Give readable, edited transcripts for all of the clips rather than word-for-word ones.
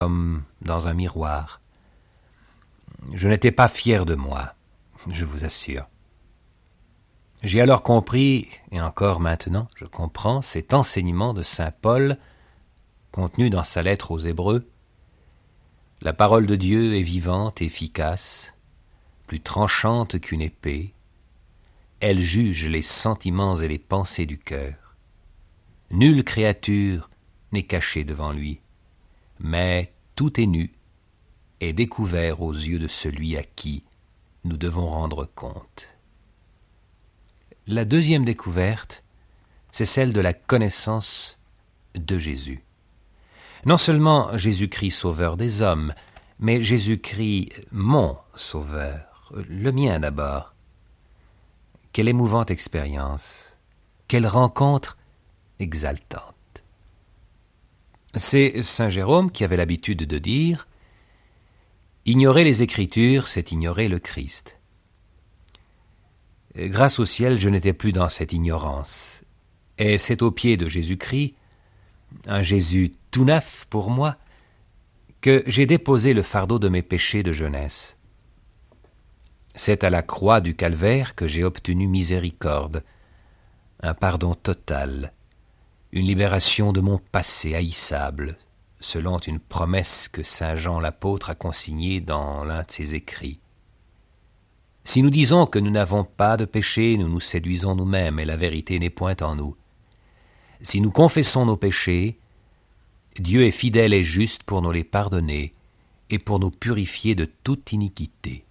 comme dans un miroir. Je n'étais pas fier de moi, je vous assure. J'ai alors compris, et encore maintenant, je comprends cet enseignement de saint Paul contenu dans sa lettre aux Hébreux. La parole de Dieu est vivante, efficace, plus tranchante qu'une épée. Elle juge les sentiments et les pensées du cœur. Nulle créature n'est cachée devant lui, mais tout est nu et découvert aux yeux de celui à qui nous devons rendre compte. La deuxième découverte, c'est celle de la connaissance de Jésus. Non seulement Jésus-Christ sauveur des hommes, mais Jésus-Christ mon sauveur, le mien d'abord. Quelle émouvante expérience, quelle rencontre exaltante. C'est saint Jérôme qui avait l'habitude de dire « Ignorer les Écritures, c'est ignorer le Christ ». Grâce au ciel, je n'étais plus dans cette ignorance, et c'est au pied de Jésus-Christ, un Jésus tout neuf pour moi, que j'ai déposé le fardeau de mes péchés de jeunesse. C'est à la croix du calvaire que j'ai obtenu miséricorde, un pardon total, une libération de mon passé haïssable, selon une promesse que saint Jean l'apôtre a consignée dans l'un de ses écrits. Si nous disons que nous n'avons pas de péché, nous nous séduisons nous-mêmes et la vérité n'est point en nous. Si nous confessons nos péchés, Dieu est fidèle et juste pour nous les pardonner et pour nous purifier de toute iniquité.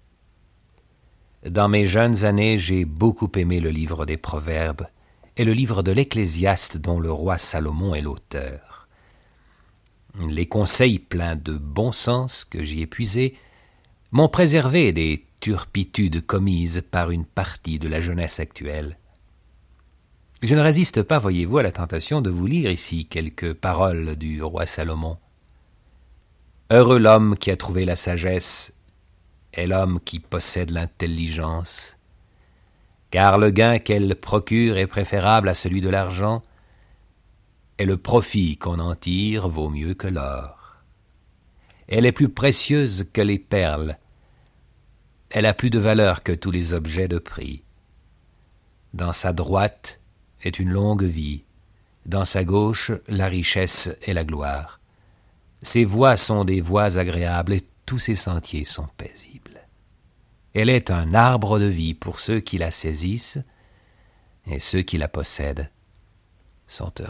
Dans mes jeunes années, j'ai beaucoup aimé le livre des Proverbes et le livre de l'Ecclésiaste dont le roi Salomon est l'auteur. Les conseils pleins de bon sens que j'y ai puisés m'ont préservé des turpitudes commises par une partie de la jeunesse actuelle. Je ne résiste pas, voyez-vous, à la tentation de vous lire ici quelques paroles du roi Salomon. « Heureux l'homme qui a trouvé la sagesse et l'homme qui possède l'intelligence, car le gain qu'elle procure est préférable à celui de l'argent, et le profit qu'on en tire vaut mieux que l'or. Elle est plus précieuse que les perles, elle a plus de valeur que tous les objets de prix. Dans sa droite est une longue vie, dans sa gauche la richesse et la gloire. Ses voies sont des voies agréables et tous ses sentiers sont paisibles. Elle est un arbre de vie pour ceux qui la saisissent, et ceux qui la possèdent sont heureux. »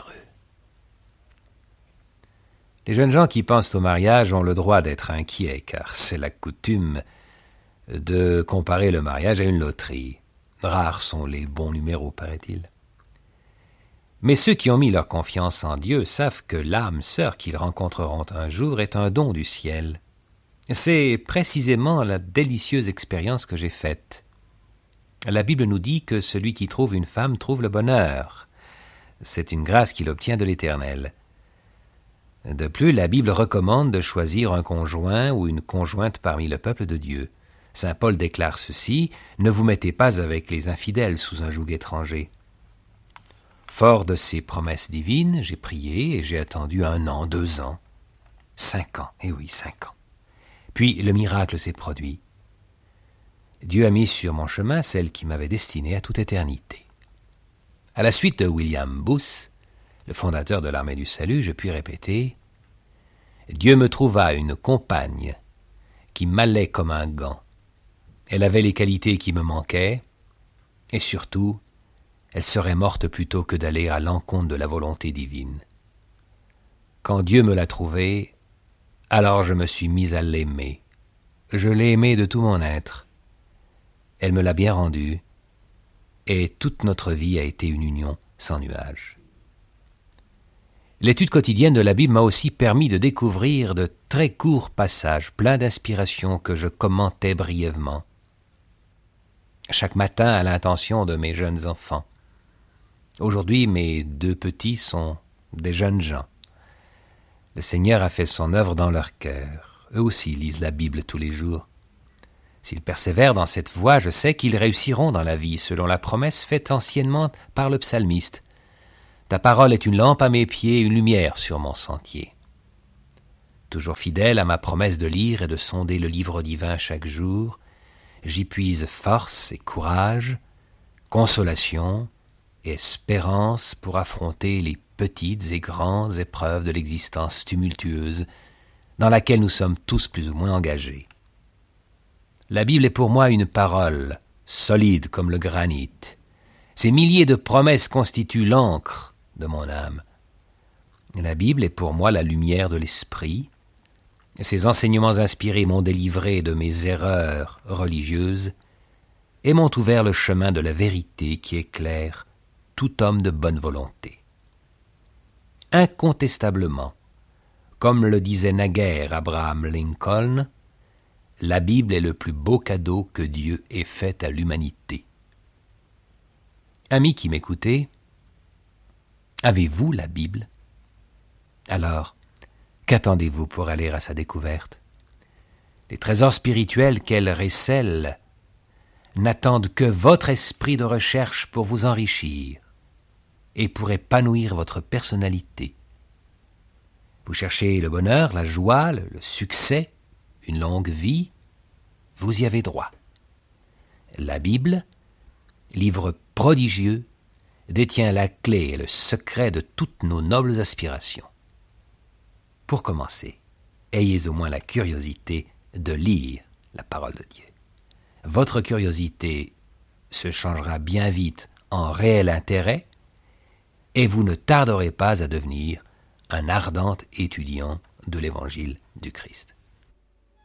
Les jeunes gens qui pensent au mariage ont le droit d'être inquiets, car c'est la coutume de comparer le mariage à une loterie. Rares sont les bons numéros, paraît-il. Mais ceux qui ont mis leur confiance en Dieu savent que l'âme sœur qu'ils rencontreront un jour est un don du ciel. C'est précisément la délicieuse expérience que j'ai faite. La Bible nous dit que celui qui trouve une femme trouve le bonheur. C'est une grâce qu'il obtient de l'Éternel. De plus, la Bible recommande de choisir un conjoint ou une conjointe parmi le peuple de Dieu. Saint Paul déclare ceci, « Ne vous mettez pas avec les infidèles sous un joug étranger. » Fort de ces promesses divines, j'ai prié et j'ai attendu 1 an, 2 ans, 5 ans, eh oui, 5 ans. Puis le miracle s'est produit. Dieu a mis sur mon chemin celle qui m'avait destiné à toute éternité. À la suite de William Booth, le fondateur de l'Armée du Salut, je puis répéter « Dieu me trouva une compagne qui m'allait comme un gant. Elle avait les qualités qui me manquaient, et surtout, elle serait morte plutôt que d'aller à l'encontre de la volonté divine. Quand Dieu me l'a trouvée, alors je me suis mis à l'aimer. Je l'ai aimée de tout mon être. Elle me l'a bien rendue, et toute notre vie a été une union sans nuage. » L'étude quotidienne de la Bible m'a aussi permis de découvrir de très courts passages pleins d'inspiration que je commentais brièvement. Chaque matin à l'intention de mes jeunes enfants. Aujourd'hui, mes 2 petits sont des jeunes gens. Le Seigneur a fait son œuvre dans leur cœur. Eux aussi lisent la Bible tous les jours. S'ils persévèrent dans cette voie, je sais qu'ils réussiront dans la vie, selon la promesse faite anciennement par le psalmiste. Ta parole est une lampe à mes pieds, une lumière sur mon sentier. Toujours fidèle à ma promesse de lire et de sonder le livre divin chaque jour, j'y puise force et courage, consolation et espérance pour affronter les petites et grandes épreuves de l'existence tumultueuse dans laquelle nous sommes tous plus ou moins engagés. La Bible est pour moi une parole, solide comme le granit. Ces milliers de promesses constituent l'encre de mon âme. La Bible est pour moi la lumière de l'esprit. Ses enseignements inspirés m'ont délivré de mes erreurs religieuses et m'ont ouvert le chemin de la vérité qui éclaire tout homme de bonne volonté. Incontestablement, comme le disait naguère Abraham Lincoln, la Bible est le plus beau cadeau que Dieu ait fait à l'humanité. Amis qui m'écoutez, avez-vous la Bible? Alors, qu'attendez-vous pour aller à sa découverte? Les trésors spirituels qu'elle récèle n'attendent que votre esprit de recherche pour vous enrichir et pour épanouir votre personnalité. Vous cherchez le bonheur, la joie, le succès, une longue vie, vous y avez droit. La Bible, livre prodigieux, détient la clé et le secret de toutes nos nobles aspirations. Pour commencer, ayez au moins la curiosité de lire la parole de Dieu. Votre curiosité se changera bien vite en réel intérêt et vous ne tarderez pas à devenir un ardent étudiant de l'Évangile du Christ.